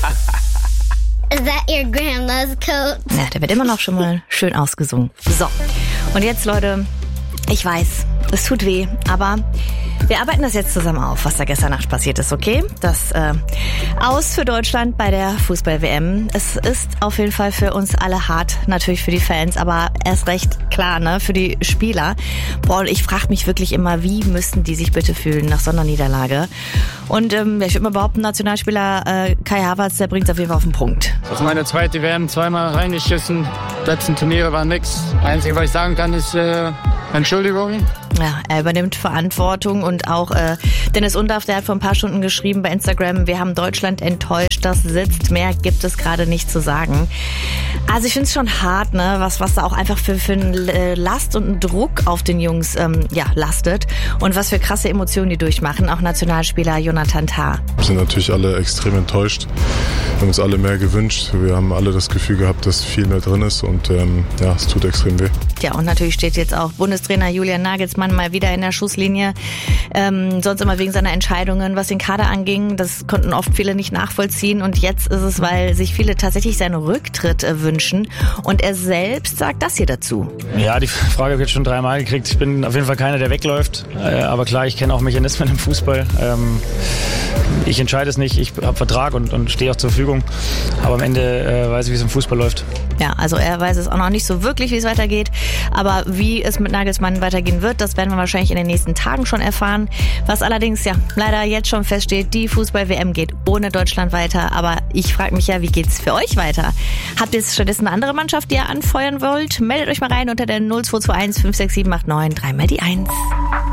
Is that your grandma's coat? Ja, der wird immer noch schon mal schön ausgesungen. So, und jetzt, Leute, ich weiß, es tut weh, aber wir arbeiten das jetzt zusammen auf, was da gestern Nacht passiert ist, okay? Das Aus für Deutschland bei der Fußball-WM. Es ist auf jeden Fall für uns alle hart, natürlich für die Fans, aber erst recht klar, ne, für die Spieler. Boah, ich frage mich wirklich immer, wie müssten die sich bitte fühlen nach so einer Niederlage? Und ich würde mal behaupten, Nationalspieler Kai Havertz, der bringt es auf jeden Fall auf den Punkt. Das ist meine zweite WM, zweimal reingeschissen. Die letzten Turniere waren nix. Einzige, was ich sagen kann, ist Entschuldigung. Ja, er übernimmt Verantwortung und auch Dennis Undaff, der hat vor ein paar Stunden geschrieben bei Instagram, wir haben Deutschland enttäuscht, das sitzt, mehr gibt es gerade nicht zu sagen. Also ich finde es schon hart, ne, was da auch einfach für eine Last und einen Druck auf den Jungs lastet und was für krasse Emotionen die durchmachen, auch Nationalspieler Jonathan Tah. Wir sind natürlich alle extrem enttäuscht, wir haben uns alle mehr gewünscht, wir haben alle das Gefühl gehabt, dass viel mehr drin ist und es tut extrem weh. Ja, und natürlich steht jetzt auch Bundestrainer Julian Nagelsmann mal wieder in der Schusslinie, sonst immer wegen seiner Entscheidungen, was den Kader anging. Das konnten oft viele nicht nachvollziehen und jetzt ist es, weil sich viele tatsächlich seinen Rücktritt wünschen und er selbst sagt das hier dazu. Ja, die Frage habe ich jetzt schon 3-mal gekriegt. Ich bin auf jeden Fall keiner, der wegläuft, aber klar, ich kenne auch Mechanismen im Fußball. Ich entscheide es nicht, ich habe Vertrag und stehe auch zur Verfügung, aber am Ende weiß ich, wie es im Fußball läuft. Ja, also er weiß es auch noch nicht so wirklich, wie es weitergeht, aber wie es mit Nagelsmann weitergehen wird, das werden wir wahrscheinlich in den nächsten Tagen schon erfahren. Was allerdings ja leider jetzt schon feststeht, die Fußball-WM geht ohne Deutschland weiter, aber ich frage mich ja, wie geht's für euch weiter? Habt ihr stattdessen eine andere Mannschaft, die ihr anfeuern wollt? Meldet euch mal rein unter der 0221 56789 3 mal die 1.